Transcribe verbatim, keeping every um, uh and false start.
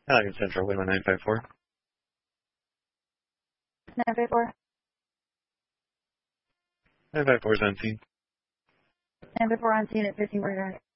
Allegan Central, Wayland nine five four. nine five four. nine five four is on scene. nine five four on scene at fifteen Burger.